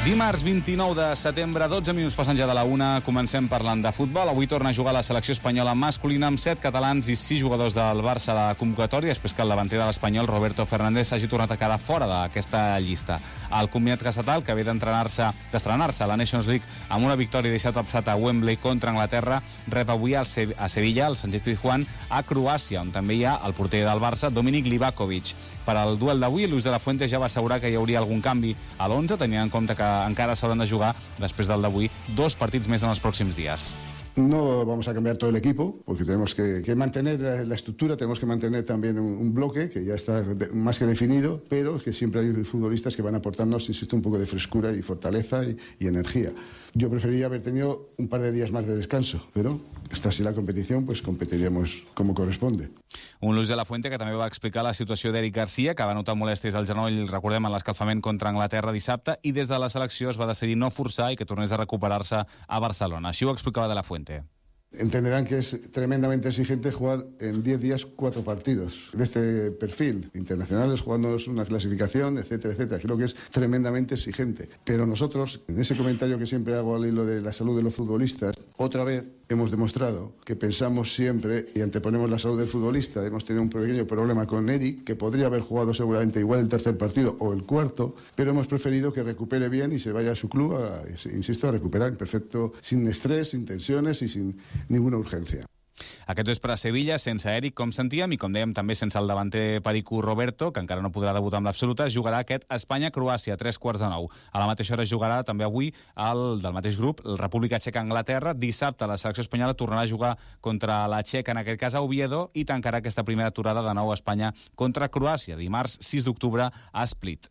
Dimarts 29 de setembre, 12 minuts passant ja de la 1, comencem parlant de futbol. Avui torna a jugar la selecció espanyola masculina amb 7 catalans i 6 jugadors del Barça a la convocatòria, després que el davanter de l'Espanyol, Roberto Fernández, hagi tornat a quedar fora d'aquesta llista. El combinat cacetal, que ve d'estrenar-se a la Nations League amb una victòria dissabte passat a Wembley contra Anglaterra, rep avui a Sevilla, al Sánchez Pizjuán, a Croàcia, on també hi ha el porter del Barça, Dominik Livakovic. Per al duel d'avui, Luis de la Fuente ja va assegurar que hi hauria algun canvi a l'11, tenint en compte que encara s'hauran de jugar, després del d'avui, 2 partits més en els pròxims dies. No vamos a cambiar todo el equipo, porque tenemos que mantener la estructura, tenemos que mantener también un bloque que ya está más que definido, pero que siempre hay futbolistas que van a aportarnos, insisto, un poco de frescura y fortaleza y energía. Yo preferiría haber tenido un par de días más de descanso, pero esta sí la competición, pues competiríamos como corresponde. Un Luis de la Fuente que també va explicar la situació d'Eric Garcia, que va notar molèsties al genoll, recordem, en l'escalfament contra Anglaterra dissabte, i des de la selecció es va decidir no forçar i que tornés a recuperar-se a Barcelona. Així ho explicava de la Fuente. Entenderán que es tremendamente exigente jugar en 10 días 4 partidos de este perfil, internacionales, jugándonos una clasificación, etcétera, etcétera. Creo que es tremendamente exigente. Pero nosotros, en ese comentario que siempre hago al hilo de la salud de los futbolistas, otra vez hemos demostrado que pensamos siempre y anteponemos la salud del futbolista. Hemos tenido un pequeño problema con Eric, que podría haber jugado seguramente igual el tercer partido o el cuarto, pero hemos preferido que recupere bien y se vaya a su club, insisto, a recuperar en perfecto, sin estrés, sin tensiones y sin ninguna urgència. Aquest vespre a Sevilla, sense Eric, com sentíem, i com dèiem també sense el davanter Perico Roberto, que encara no podrà debutar amb l'absoluta, es jugarà aquest Espanya-Croàcia, 3:45. A la mateixa hora es jugarà també avui del mateix grup, el República Txeca-Anglaterra. Dissabte la selecció espanyola tornarà a jugar contra la Txeca, en aquest cas a Oviedo, i tancarà aquesta primera aturada de nou a Espanya contra Croàcia, dimarts 6 d'octubre a Split.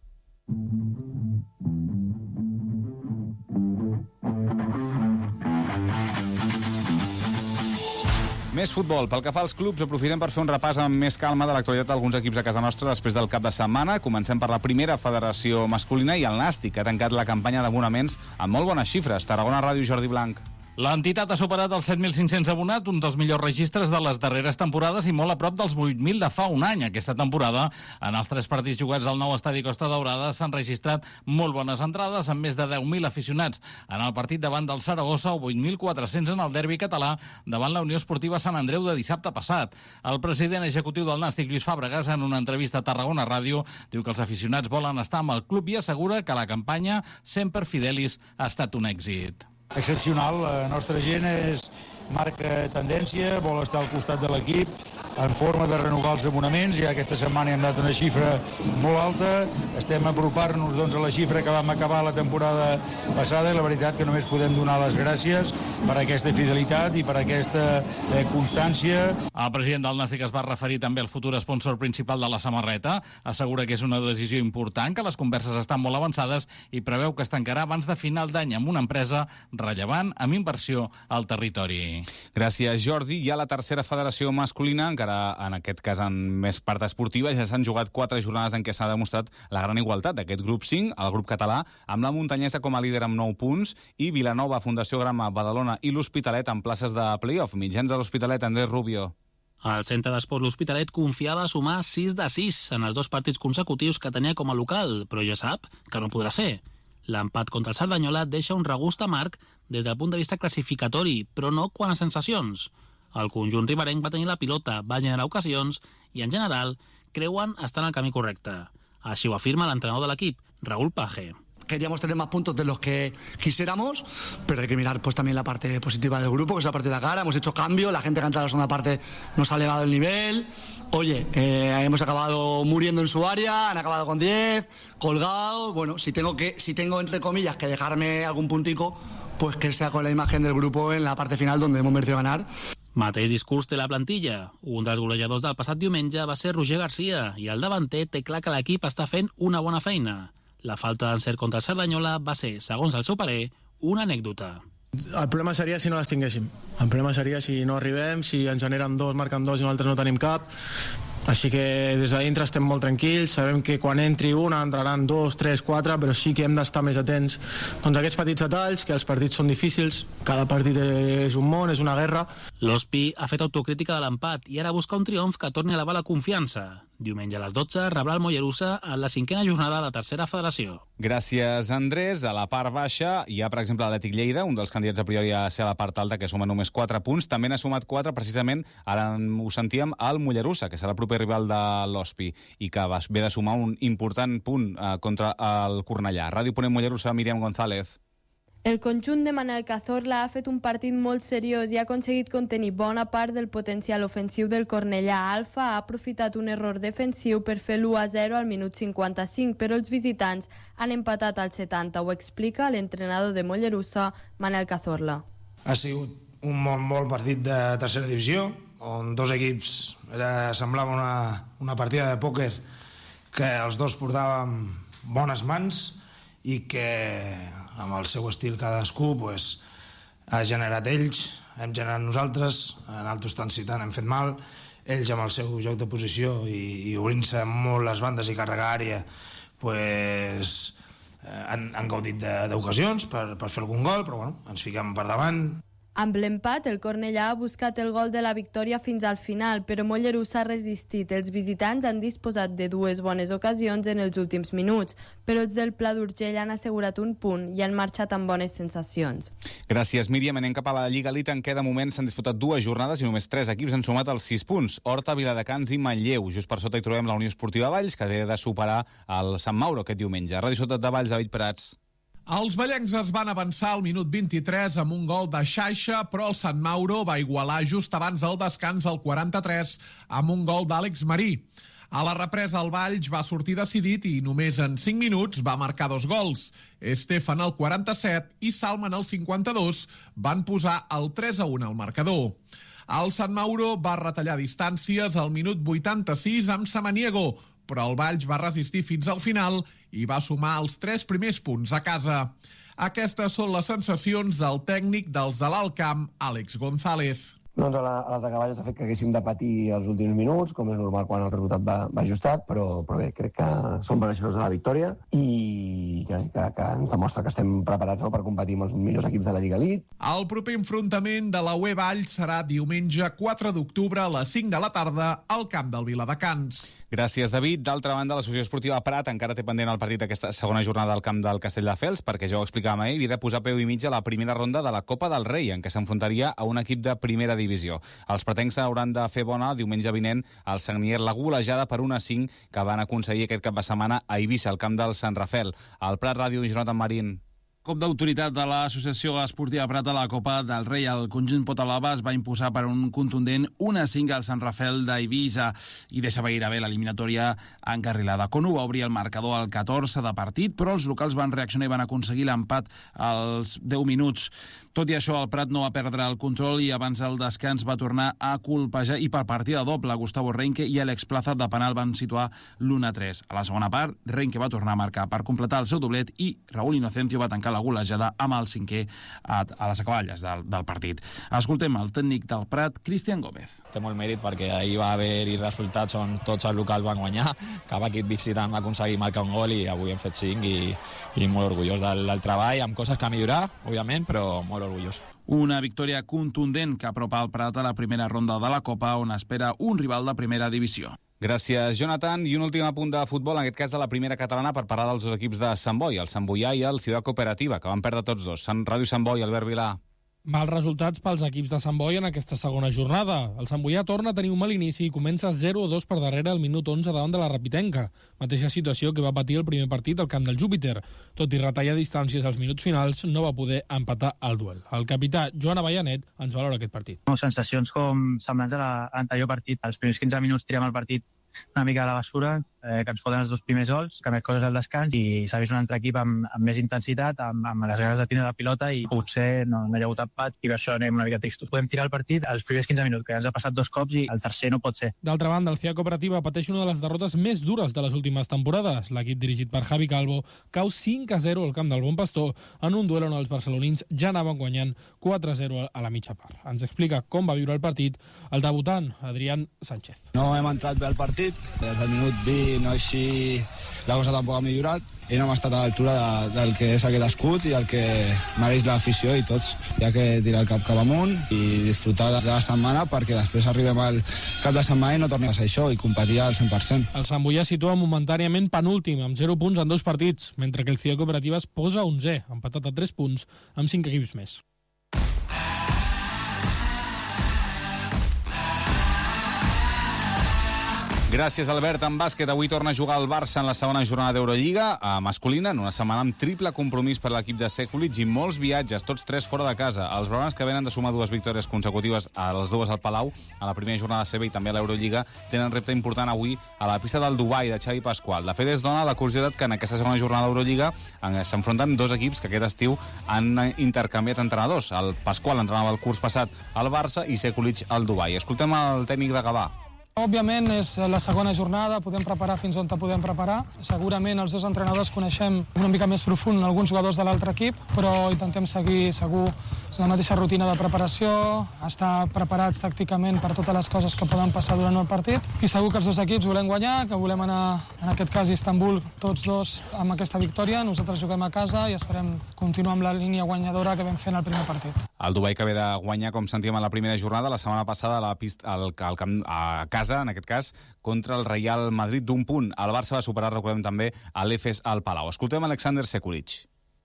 Més futbol. Pel que fa als clubs, aprofitem per fer un repàs amb més calma de l'actualitat d'alguns equips a casa nostra després del cap de setmana. Comencem per la primera federació masculina i el Nàstic, que ha tancat la campanya d'abonaments amb molt bones xifres. Tarragona Ràdio, Jordi Blanc. L'entitat ha superat els 7.500 abonats, un dels millors registres de les darreres temporades i molt a prop dels 8.000 de fa un any. Aquesta temporada, en els 3 partits jugats al nou estadi Costa Daurada, s'han registrat molt bones entrades, amb més de 10.000 aficionats en el partit davant del Saragossa o 8.400 en el derbi català davant la Unió Esportiva Sant Andreu de dissabte passat. El president executiu del Nàstic, Lluís Fàbregas, en una entrevista a Tarragona Ràdio, diu que els aficionats volen estar amb el club i assegura que la campanya Semper Fidelis ha estat un èxit. Excepcional, la nostra gent marca tendència, vol estar al costat de l'equip en forma de renovar els abonaments. Ja aquesta setmana hem dat una xifra molt alta, estem apropant-nos doncs, a la xifra que vam acabar la temporada passada i la veritat que només podem donar les gràcies per aquesta fidelitat i per aquesta constància. El president del Nàstic es va referir també al futur sponsor principal de la samarreta, assegura que és una decisió important, que les converses estan molt avançades i preveu que es tancarà abans de final d'any amb una empresa rellevant amb inversió al territori. Gràcies, Jordi. I a la tercera federació masculina, encara en aquest cas en més part esportiva, ja s'han jugat 4 jornades en què s'ha demostrat la gran igualtat d'aquest grup 5, el grup català, amb la Muntanyesa com a líder amb 9 punts i Vilanova, Fundació Grama, Badalona i l'Hospitalet en places de play-off. Mitjans de l'Hospitalet, Andrés Rubio. El centre d'esports L'Hospitalet confiava a sumar 6 de 6 en els 2 partits consecutius que tenia com a local, però ja sap que no podrà ser. L'empat contra el Cerdanyola deixa un regust amarg des del punt de vista classificatori, però no quant a sensacions. El conjunt riberenc va tenir la pilota, va generar ocasions i, en general, creuen estar en el camí correcte. Així ho afirma l'entrenador de l'equip, Raúl Page. Queríamos tener más puntos de los que quisiéramos, pero hay que mirar pues también la parte positiva del grupo, que es la parte de la cara. Hemos hecho cambio, la gente que ha entrado en la segunda parte nos ha elevado el nivel. Oye, hemos acabado muriendo en su área, han acabado con 10, colgados. Bueno, si tengo entre comillas que dejarme algún puntico, pues que sea con la imagen del grupo en la parte final donde hemos merecido ganar. Mateix discurs té la plantilla. Un dels golejadors del passat diumenge va ser Roger Garcia i el davanter té clar que l'equip està fent una bona feina. La falta d'encert contra el Cerdanyola va ser, segons el seu parer, una anècdota. El problema seria si no les tinguéssim. El problema seria si no arribem, si ens generen 2, marquen 2 i nosaltres no tenim cap. Així que des de dintre estem molt tranquils, sabem que quan entri una entraran 2, 3, 4, però sí que hem d'estar més atents doncs, a aquests petits detalls, que els partits són difícils, cada partit és un món, és una guerra. L'Hospi ha fet autocrítica de l'empat i ara busca un triomf que torni a elevar la confiança. Diumenge a les 12 rebrà el Mollerussa en la 5a jornada de la tercera federació. Gràcies, Andrés. A la part baixa hi ha, per exemple, l'Atlètic Lleida, un dels candidats a priori a ser a la part alta, que suma només 4 punts. També n'ha sumat 4, precisament, ara ho sentíem, al Mollerussa, que serà el proper rival de l'Hospi, i que ve de sumar un important punt contra el Cornellà. Ràdio Ponent Mollerussa, Míriam González. El conjunt de Manel Cazorla ha fet un partit molt seriós i ha aconseguit contenir bona part del potencial ofensiu del Cornellà. Alfa ha aprofitat un error defensiu per fer l'1-0 al minut 55, però els visitants han empatat al 70. Ho explica l'entrenador de Mollerussa, Manel Cazorla. Ha sigut un molt partit de tercera divisió, on dos equips semblava una partida de pòquer que els dos portàvem bones mans i que amb el seu estil cadascú ha generat ells, hem generat nosaltres, nosaltres tant si tant hem fet mal, ells amb el seu joc de posició i obrint-se molt les bandes i carregar àrea han gaudit d'ocasions per fer algun gol, però bueno, ens fiquem per davant. Amb l'empat, el Cornellà ha buscat el gol de la victòria fins al final, però Mollerussa ha resistit. Els visitants han disposat de 2 bones ocasions en els últims minuts, però els del Pla d'Urgell han assegurat un punt i han marxat amb bones sensacions. Gràcies, Míriam. Anem cap a la Lliga Elite, en què de moment s'han disputat 2 jornades i només 3 equips han sumat els 6 punts. Horta, Viladecans i Manlleu. Just per sota hi trobem la Unió Esportiva Valls, que ve de superar el Sant Mauro aquest diumenge. Ràdio Ciutat de Valls, David Prats. Els vallencs es van avançar al minut 23 amb un gol de Xaixa, però el Sant Mauro va igualar just abans del descans al 43 amb un gol d'Àlex Marí. A la represa el Valls va sortir decidit i només en 5 minuts va marcar 2 gols. Estefan al 47 i Salman al 52 van posar el 3-1 al marcador. El Sant Mauro va retallar distàncies al minut 86 amb Samaniego, però el Valls va resistir fins al final i va sumar els 3 primers punts a casa. Aquestes són les sensacions del tècnic dels de l'Alt Camp, Àlex González. Doncs a les acaballes ha fet que haguéssim de patir els últims minuts, com és normal quan el resultat va ajustat, però bé, crec que som mereixedors de la victòria i que ens demostra que estem preparats per competir amb els millors equips de la Lliga Elite. El proper enfrontament de la UE Valls serà diumenge 4 d'octubre a les 5 de la tarda al camp del Viladecans. Gràcies, David. D'altra banda, l'Associació Esportiva Prat encara té pendent el partit d'aquesta segona jornada al camp del Castelldefels, perquè ja ho explicàvem ahir, havia de posar peu i mig a la primera ronda de la Copa del Rei, en què s'enfrontaria a un equip de primera divisió. Els pretencs hauran de fer bona diumenge vinent al Sagnier la golejada per 1-5 que van aconseguir aquest cap de setmana a Eivissa, al camp del Sant Rafel. Al Prat Ràdio, Jonathan Marín. Cop d'autoritat de l'Associació Esportiva Prat a la Copa del Rei. El conjunt Potalava es va imposar per un contundent 1-5 al Sant Rafel d'Eivissa i deixava gairebé l'eliminatòria encarrilada. Conu va obrir el marcador al 14 de partit, però els locals van reaccionar i van aconseguir l'empat als 10 minuts. Tot i això, el Prat no va perdre el control i abans del descans va tornar a colpejar i per partida doble Gustavo Reinke i Àlex Plaza de penal van situar l'1-3. A la segona part, Reinke va tornar a marcar per completar el seu doblet i Raúl Inocencio va tancar la golejada amb el 5è a les acaballes del partit. Escoltem el tècnic del Prat, Cristian Gómez. Té molt mèrit perquè ahir va haver-hi resultats on tots els locals van guanyar, cap equip visitant va aconseguir marcar un gol i avui hem fet 5 i molt orgullós del treball, amb coses que millorar, òbviament, però molt orgullós. Una victòria contundent que apropa el Prat a la primera ronda de la Copa, on espera un rival de primera divisió. Gràcies, Jonathan. I un últim apunt de futbol, en aquest cas de la primera catalana, per parlar dels dos equips de Sant Boi, el Sant Boià i el Ciutat Cooperativa, que van perdre tots dos. Ràdio Sant Boi, Albert Vilà. Mals resultats pels equips de Sant Boi en aquesta segona jornada. El Sant Boià torna a tenir un mal inici i comença 0-2 per darrere al minut 11 davant de la Rapitenca. Mateixa situació que va patir el primer partit al camp del Júpiter. Tot i retallar distàncies als minuts finals, no va poder empatar el duel. El capità Joan Avellanet ens valora aquest partit. Sensacions com semblants a l'anterior partit. Els primers 15 minuts tirem el partit una mica a la basura, que ens foten els 2 primers gols, que més coses al descans i s'ha vist un altre equip amb més intensitat, amb les ganes de tindre la pilota i potser no hi ha hagut empat i per això anem una mica tristos. Podem tirar el partit als primers 15 minuts, que ens ha passat 2 cops i el tercer no pot ser. D'altra banda, el Ciutat Cooperativa pateix una de les derrotes més dures de les últimes temporades. L'equip dirigit per Javi Calvo cau 5-0 al camp del Bon Pastor en un duel on els barcelonins ja anaven guanyant 4-0 a la mitja part. Ens explica com va viure el partit el debutant, Adrián Sánchez. No hem entrat bé al partit, partit. Des del minut 20 així la cosa tampoc ha millorat i no hem estat a l'altura del que és aquest escut i el que mereix l'afició i tots. Hi ha que tirar el cap amunt i disfrutar de la setmana perquè després arribem al cap de setmana i no tornem a ser això i competir al 100%. El Sant Boià situa momentàniament penúltim, amb 0 punts en 2 partits, mentre que el Ciudad Cooperativa es posa 11è, empatat a 3 punts, amb 5 equips més. Gràcies, Albert. En bàsquet, avui torna a jugar el Barça en la segona jornada d'Eurolliga masculina, en una setmana amb triple compromís per l'equip de Sekulic i molts viatges, tots 3 fora de casa. Els blaugranes, que venen de sumar 2 victòries consecutives a les 2 al Palau, a la primera jornada CB i també a l'Eurolliga, tenen repte important avui a la pista del Dubai de Xavi Pasqual. De fet, es dona la curiositat que en aquesta segona jornada d'Eurolliga s'enfronten 2 equips que aquest estiu han intercanviat entrenadors. El Pasqual entrenava el curs passat al Barça i Sekulic al Dubai. Escoltem el tècnic de Gavà. Òbviament és la segona jornada, podem preparar fins on podem preparar. Segurament els 2 entrenadors coneixem una mica més profund alguns jugadors de l'altre equip, però intentem seguir segur la mateixa rutina de preparació, estar preparats tàcticament per totes les coses que poden passar durant el partit i segur que els 2 equips volem guanyar, que volem anar, en aquest cas a Istanbul, tots 2 amb aquesta victòria. Nosaltres juguem a casa i esperem continuar amb la línia guanyadora que vam fer en el primer partit. El Dubai que ve de guanyar, com sentíem a la primera jornada, la setmana passada a casa, en aquest cas, contra el Real Madrid d'1 punt. El Barça va superar, recordem també, a l'Efes al Palau. Escoltem Alexander Sekulic.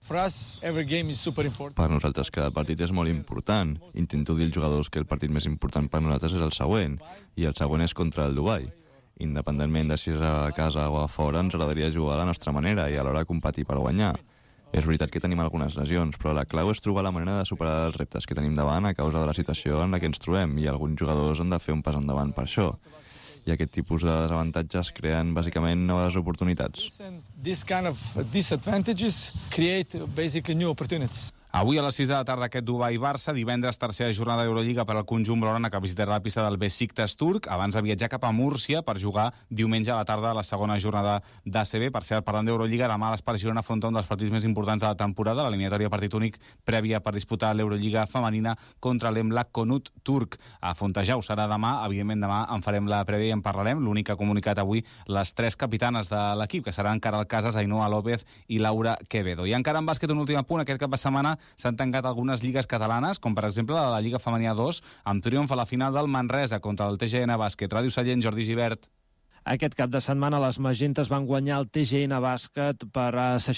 Per nosaltres cada partit és molt important. Intento dir als jugadors que el partit més important per nosaltres és el següent, i el següent és contra el Dubai. Independentment de si és a casa o a fora, ens agradaria jugar a la nostra manera i alhora competir per guanyar. És veritat que tenim algunes lesions, però la clau és trobar la manera de superar els reptes que tenim davant a causa de la situació en la que ens trobem i alguns jugadors han de fer un pas endavant per això. I aquest tipus de desavantatges creen bàsicament noves oportunitats. This kind of disadvantages create basically new opportunities. Avui a les 6 de la tarda aquest Dubai-Barça, divendres tercera jornada d'Eurolliga per al conjunt blaugrana que visitarà la pista del Besiktas turc, abans de viatjar cap a Múrcia per jugar diumenge a la tarda a la segona jornada d'ACB. Per cert, parlant d'Eurolliga, demà l'Espar Girona afronta un dels partits més importants de la temporada, l'eliminatòria partit únic prèvia per disputar l'Eurolliga femenina contra l'Emlak Konut turc. A Fontejau serà demà, evidentment demà en farem la prèvia i en parlarem. L'únic que ha comunicat avui les 3 capitanes de l'equip, que seran Caral Casas, Ainhoa López i Laura Quevedo. I encara en bàsquet, un últim apunt, aquest cap de setmana s'han tancat algunes lligues catalanes, com per exemple la Lliga Femenia 2, amb triomf a la final del Manresa contra el TGN Bàsquet. Ràdio Sallent, Jordi Gibert. Aquest cap de setmana les magentes van guanyar el TGN Bàsquet per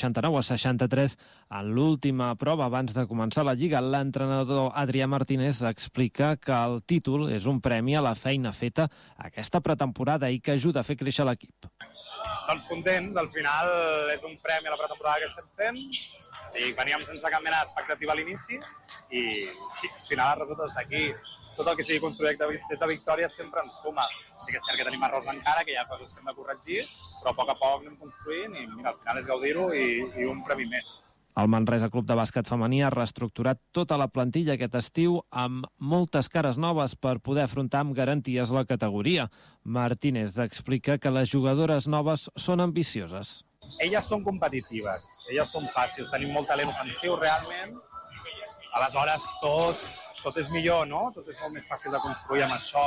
69-63 en l'última prova abans de començar la Lliga. L'entrenador Adrià Martínez explica que el títol és un premi a la feina feta aquesta pretemporada i que ajuda a fer créixer l'equip. Doncs contents, al final és un premi a la pretemporada que estem fent. I veníem sense cap mena d'expectativa a l'inici i al final els resultats d'aquí, tot el que sigui construït des de victòria sempre ens suma. Sí que és cert que tenim errors encara, que hi ha coses que hem de corregir, però a poc anem construint i mira, al final és gaudir-ho i un premi més. El Manresa Club de Bàsquet Femení ha reestructurat tota la plantilla aquest estiu amb moltes cares noves per poder afrontar amb garanties la categoria. Martínez explica que les jugadores noves són ambicioses. Elles són competitives, elles són fàcils, tenim molt talent ofensiu realment, aleshores tot és millor, no? Tot és molt més fàcil de construir amb això.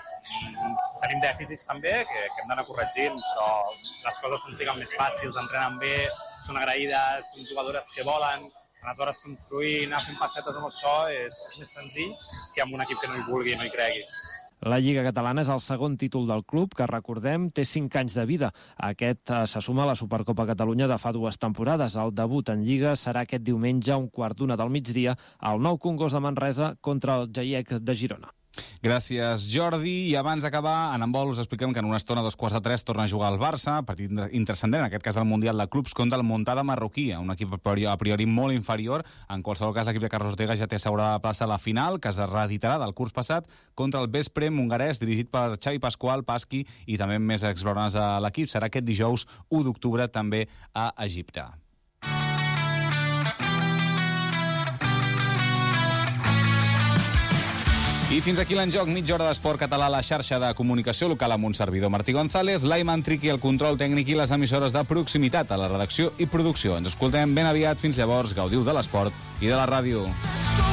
Tenim dèficits també que hem d'anar corregint, però les coses se'ns diguen més fàcils, entrenen bé, són agraïdes, són jugadores que volen, aleshores construir, anar fent passetes amb això és més senzill que amb un equip que no hi vulgui, no hi cregui. La Lliga Catalana és el segon títol del club, que recordem té 5 anys de vida. Aquest se suma a la Supercopa Catalunya de fa 2 temporades. El debut en Lliga serà aquest diumenge a 1:15 del migdia al Nou Congost de Manresa contra el GIEC de Girona. Gràcies, Jordi. I abans d'acabar, en handbol us expliquem que en una estona, a 2:45, torna a jugar el Barça, partit intrascendent, en aquest cas el Mundial de Clubs, contra el Montcada marroquí, un equip a priori molt inferior. En qualsevol cas, l'equip de Carlos Ortega ja té assegurada la plaça a la final, que es reeditarà del curs passat, contra el Vesprem hongarès, dirigit per Xavi Pasqual, Pasqui i també més exblaugranes a l'equip. Serà aquest dijous 1 d'octubre també a Egipte. I fins aquí l'enjoc, mitja hora d'esport català a la xarxa de comunicació local amb un servidor, Martí González, l'Aiman Triqui, el control tècnic i les emissores de proximitat a la redacció i producció. Ens escoltem ben aviat, fins llavors, gaudiu de l'esport i de la ràdio.